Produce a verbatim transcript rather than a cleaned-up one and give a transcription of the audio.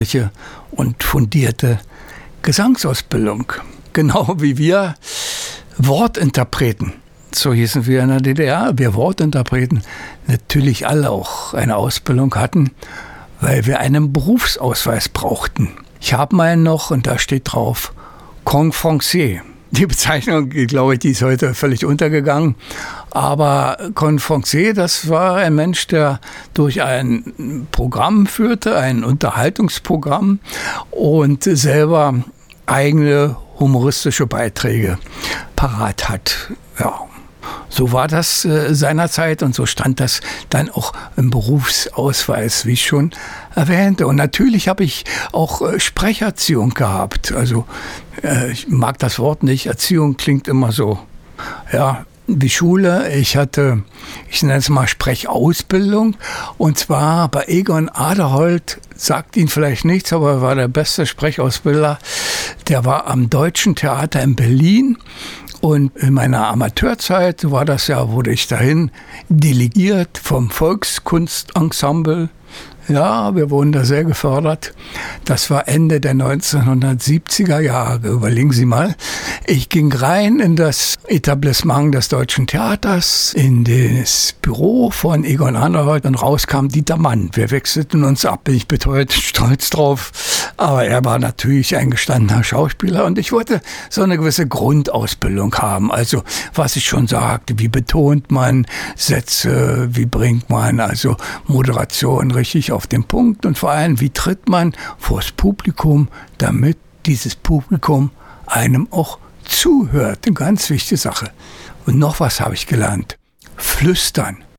und fundierte Gesangsausbildung. Genau wie wir Wortinterpreten. So hießen wir in der D D R. Wir Wortinterpreten natürlich alle auch eine Ausbildung hatten, weil wir einen Berufsausweis brauchten. Ich habe meinen noch und da steht drauf Conférencier. Die Bezeichnung, glaube ich, die ist heute völlig untergegangen. Aber Conférencier, das war ein Mensch, der durch ein Programm führte, ein Unterhaltungsprogramm und selber eigene humoristische Beiträge parat hat. Ja, so war das äh, seinerzeit und so stand das dann auch im Berufsausweis, wie ich schon erwähnte. Und natürlich habe ich auch äh, Sprecherziehung gehabt. Also äh, ich mag das Wort nicht. Erziehung klingt immer so, ja, wie Schule. Ich hatte, ich nenne es mal Sprechausbildung. Und zwar bei Egon Aderholt, sagt Ihnen vielleicht nichts, aber er war der beste Sprechausbilder. Der war am Deutschen Theater in Berlin. Und in meiner Amateurzeit, so war das ja, wurde ich dahin delegiert vom Volkskunstensemble. Ja, wir wurden da sehr gefördert. Das war Ende der neunzehnhundertsiebziger Jahre. Überlegen Sie mal. Ich ging rein in das Etablissement des Deutschen Theaters, in das Büro von Egon Aderholt und raus kam Dieter Mann. Wir wechselten uns ab, bin ich bis heute stolz drauf. Aber er war natürlich ein gestandener Schauspieler und ich wollte so eine gewisse Grundausbildung haben. Also was ich schon sagte, wie betont man Sätze, wie bringt man also Moderation richtig auf den Punkt und vor allem, wie tritt man vors Publikum, damit dieses Publikum einem auch zuhört. Eine ganz wichtige Sache. Und noch was habe ich gelernt. Flüstern.